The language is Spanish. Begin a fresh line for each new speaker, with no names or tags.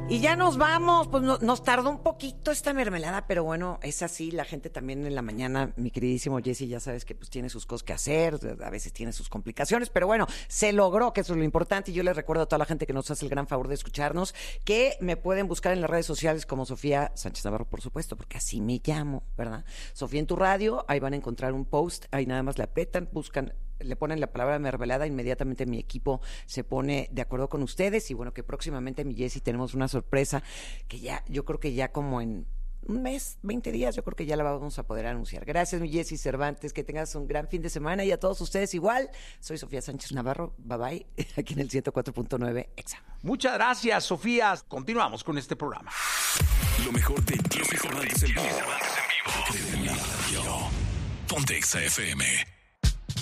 Y ya nos vamos, pues nos tardó un poquito esta mermelada, pero bueno, es así, la gente también en la mañana, mi queridísimo Jesse, ya sabes que pues tiene sus cosas que hacer, a veces tiene sus complicaciones, pero bueno, se logró, que eso es lo importante, y yo les recuerdo a toda la gente que nos hace el gran favor de escucharnos, que me pueden buscar en las redes sociales como Sofía Sánchez Navarro, por supuesto, porque así me llamo, ¿verdad? Sofía en tu radio, ahí van a encontrar un post, ahí nada más le apretan, buscan, le ponen la palabra mermelada, inmediatamente mi equipo se pone de acuerdo con ustedes, y bueno, que próximamente mi Jessy tenemos una sorpresa que ya, yo creo que ya como en un mes, 20 días, yo creo que ya la vamos a poder anunciar. Gracias, mi Jessy Cervantes, que tengas un gran fin de semana, y a todos ustedes igual. Soy Sofía Sánchez Navarro, bye bye, aquí en el 104.9 Exa.
Muchas gracias, Sofía. Continuamos con este programa.
Lo mejor de Jessy Cervantes en vivo. Ponte Exa FM.